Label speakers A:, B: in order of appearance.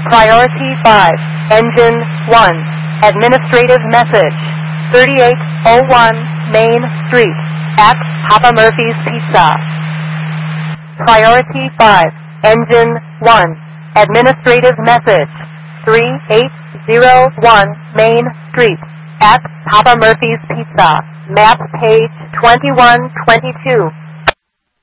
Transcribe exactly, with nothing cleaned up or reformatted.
A: Priority five, Engine one, Administrative Message, thirty-eight oh one Main Street, at Papa Murphy's Pizza. Priority five, Engine one, Administrative Message, thirty-eight oh one Main Street, at Papa Murphy's Pizza. Map page twenty-one twenty-two.